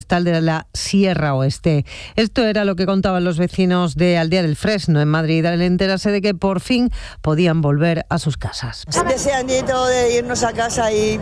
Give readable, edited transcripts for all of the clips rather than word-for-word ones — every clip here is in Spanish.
forestal de la Sierra Oeste. Esto era lo que contaban los vecinos de Aldea del Fresno, en Madrid, al enterarse de que por fin podían volver a sus casas. Deseandito de irnos a casa y...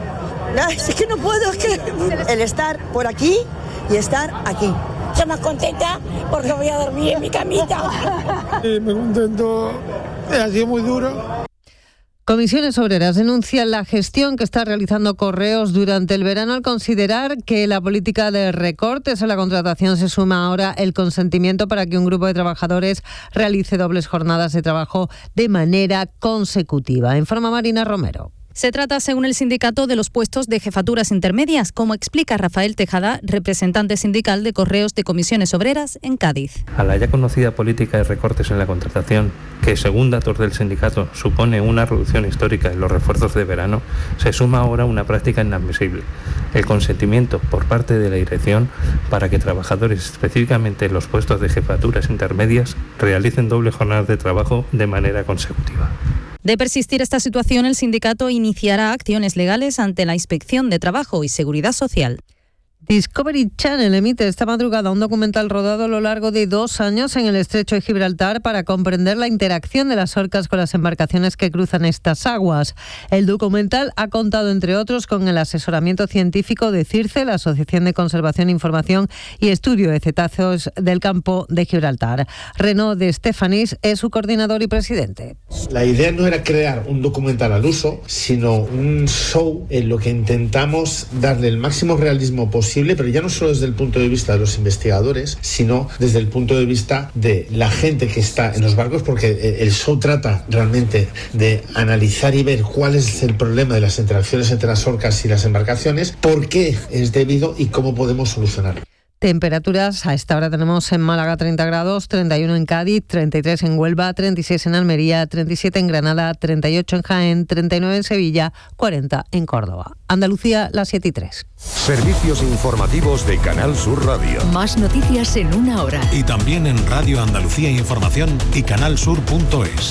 es que no puedo, es que el estar por aquí y estar aquí. Estoy más contenta porque voy a dormir en mi camita. Me contento, ha sido muy duro. Comisiones Obreras denuncian la gestión que está realizando Correos durante el verano al considerar que la política de recortes en la contratación se suma ahora el consentimiento para que un grupo de trabajadores realice dobles jornadas de trabajo de manera consecutiva. Informa Marina Romero. Se trata, según el sindicato, de los puestos de jefaturas intermedias, como explica Rafael Tejada, representante sindical de Correos de Comisiones Obreras en Cádiz. A la ya conocida política de recortes en la contratación, que según datos del sindicato supone una reducción histórica en los refuerzos de verano, se suma ahora una práctica inadmisible: el consentimiento por parte de la dirección para que trabajadores, específicamente en los puestos de jefaturas intermedias, realicen doble jornadas de trabajo de manera consecutiva. De persistir esta situación, el sindicato iniciará acciones legales ante la Inspección de Trabajo y Seguridad Social. Discovery Channel emite esta madrugada un documental rodado a lo largo de 2 años en el Estrecho de Gibraltar para comprender la interacción de las orcas con las embarcaciones que cruzan estas aguas. El documental ha contado, entre otros, con el asesoramiento científico de CIRCE, la Asociación de Conservación, Información y Estudio de Cetáceos del Campo de Gibraltar. Renaud de Estefanís es su coordinador y presidente. La idea no era crear un documental al uso, sino un show en lo que intentamos darle el máximo realismo posible, pero ya no solo desde el punto de vista de los investigadores, sino desde el punto de vista de la gente que está en los barcos, porque el show trata realmente de analizar y ver cuál es el problema de las interacciones entre las orcas y las embarcaciones, por qué es debido y cómo podemos solucionarlo. Temperaturas, a esta hora tenemos en Málaga 30 grados, 31 en Cádiz, 33 en Huelva, 36 en Almería, 37 en Granada, 38 en Jaén, 39 en Sevilla, 40 en Córdoba. Andalucía, las 7:03. Servicios informativos de Canal Sur Radio. Más noticias en 1 hora. Y también en Radio Andalucía Información y canalsur.es.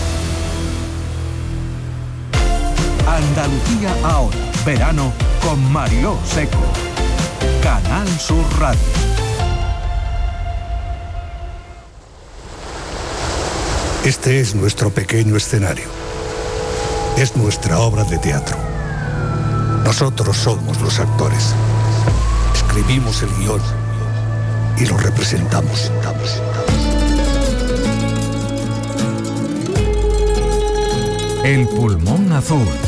Andalucía ahora. Verano con Mariló Seco. Canal Sur Radio. Este es nuestro pequeño escenario. Es nuestra obra de teatro. Nosotros somos los actores. Escribimos el guión y lo representamos. El pulmón azul.